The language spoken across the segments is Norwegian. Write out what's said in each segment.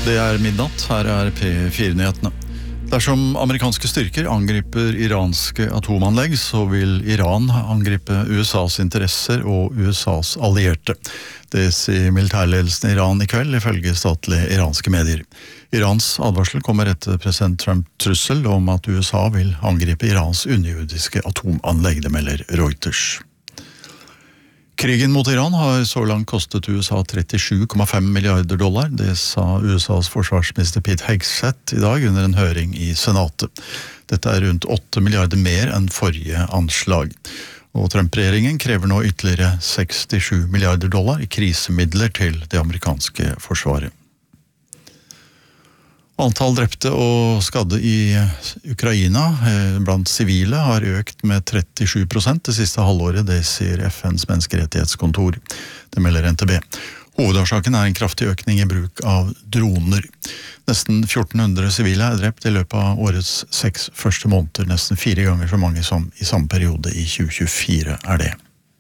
Det midnatt, her P4-nyhetene. Dersom amerikanske styrker angriper iranske atomanlegg, så vil Iran angripe USAs interesser og USAs allierte. Det sier militærledelsen i Iran i kveld, ifølge statlige iranske medier. Irans advarsel kommer etter president Trumps trussel om at USA vil angripe Irans underjordiske atomanlegg, det melder Reuters. Krigen mot Iran har så langt kostet USA $37,5 milliarder. Det sa USAs forsvarsminister Pete Hegseth i dag under en høring i Senatet. Dette rundt 8 milliarder mer enn forrige anslag. Og Trump-regjeringen krever nå ytterligere $67 milliarder i krisemidler til det amerikanske forsvaret. Antall drepte og skadde i Ukraina blant sivile har økt med 37% det siste halvåret, det sier FNs menneskerettighetskontor. Det melder NTB. Hovedårsaken en kraftig økning i bruk av droner. Nesten 1400 sivile drept i løpet av årets 6 første måneder, nesten 4 ganger så mange som i samme periode i 2024 det.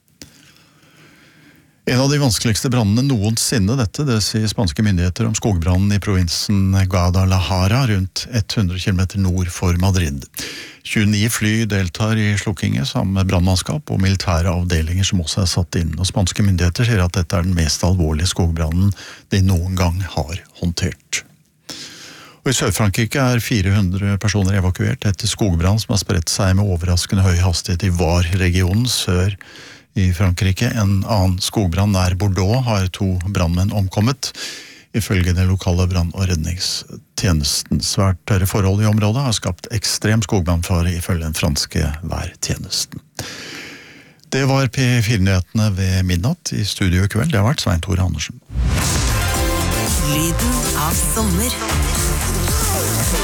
En av de vanskeligste brannene noensinne det sier spanske myndigheter om skogbrannen i provinsen Guadalajara, rundt 100 kilometer nord for Madrid. 29 fly deltar i slukkingen sammen med brannmannskap og militære avdelinger som også satt inn. Og spanske myndigheter sier at dette den mest alvorlige skogbrannen de noen gang har håndtert. Og i Sør-Frankrike 400 personer evakuert etter skogbrann som har spredt seg med overraskende høy hastighet i Var-regionen sør i Frankrike. En annen skogbrann nær Bordeaux har 2 brannmenn omkommet. Ifølge den lokale brann- og redningstjenesten. Svært tørre forhold i området har skapt ekstrem skogbrannfare ifølge den franske værtjenesten. Det var P4-nyhetene ved midnatt. I studio i kveld, det har vært Svein Tore Andersen. Lyden av sommer.